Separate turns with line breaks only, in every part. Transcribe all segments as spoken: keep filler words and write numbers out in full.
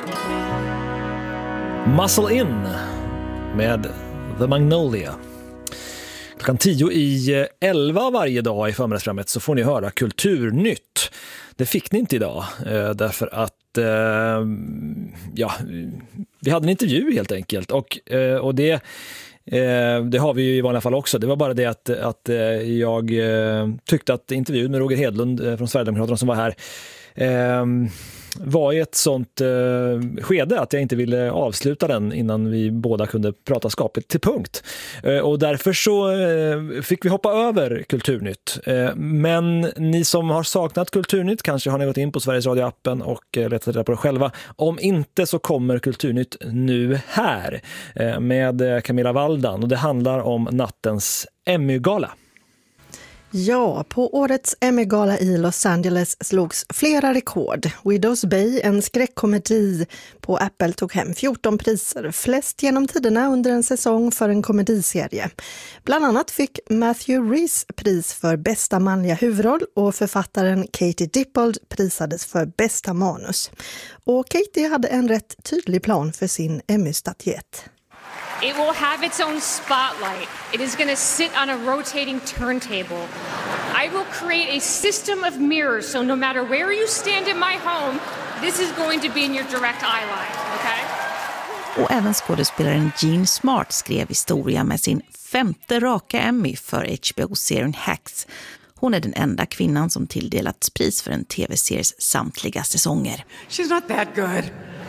Muscle In med The Magnolia. Klockan tio i elva varje dag i förmiddagsprogrammet så får ni höra Kulturnytt. Det fick ni inte idag eh, därför att eh, ja, vi hade en intervju helt enkelt och, eh, och det, eh, det har vi ju i vanliga fall också. Det var bara det att, att eh, jag eh, tyckte att intervjun med Roger Hedlund eh, från Sverigedemokraterna som var här eh, var i ett sånt eh, skede att jag inte ville avsluta den innan vi båda kunde prata skapligt till punkt. Eh, och därför så eh, fick vi hoppa över Kulturnytt. Eh, men ni som har saknat Kulturnytt kanske har ni gått in på Sveriges Radio-appen och eh, letat reda på det själva. Om inte så kommer Kulturnytt nu här eh, med Camilla Waldan och det handlar om nattens Emmy-gala.
Ja, på årets Emmy-gala i Los Angeles slogs flera rekord. Widows Bay, en skräckkomedi på Apple, tog hem fjorton priser, flest genom tiderna under en säsong för en komediserie. Bland annat fick Matthew Rhys pris för bästa manliga huvudroll och författaren Katie Dippold prisades för bästa manus. Och Katie hade en rätt tydlig plan för sin Emmy-statyett.
It will have its own spotlight. It is going to sit on a rotating turntable. I will create a system of mirrors, so no matter where you stand in my home, this is going to be in your direct eye line, okay?
Och även skådespelaren Jean Smart skrev historia med sin femte raka Emmy för H B O-serien Hacks. Hon är den enda kvinnan som tilldelats pris för en tv-series samtliga säsonger.
She's not that good.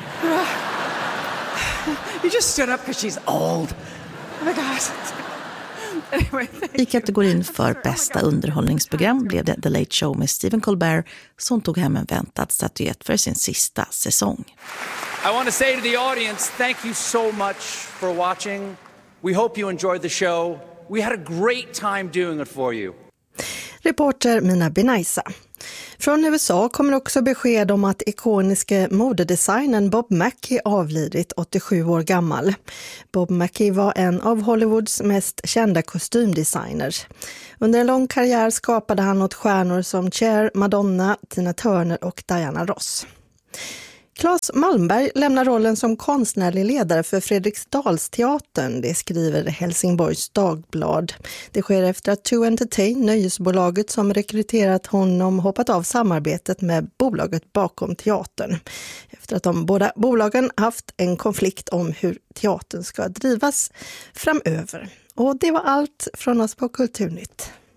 You just stood up because she's old. Oh my gosh. Anyway,
I kategorin för bästa underhållningsprogram blev det The Late Show med Stephen Colbert som tog hem en väntad statyett för sin sista säsong.
I want to say to the audience, thank you so much for watching. We hope you enjoyed the show. We had a great time doing it for you.
Reporter Mina Benaisa. Från U S A kommer också besked om att ikoniske modedesignern Bob Mackie avlidit, åttiosju år gammal. Bob Mackie var en av Hollywoods mest kända kostymdesigners. Under en lång karriär skapade han åt stjärnor som Cher, Madonna, Tina Turner och Diana Ross. Claes Malmberg lämnar rollen som konstnärlig ledare för Fredriksdalsteatern, det skriver Helsingborgs Dagblad. Det sker efter att To Entertain, nöjesbolaget som rekryterat honom, hoppat av samarbetet med bolaget bakom teatern. Efter att de båda bolagen haft en konflikt om hur teatern ska drivas framöver. Och det var allt från oss på Kulturnytt.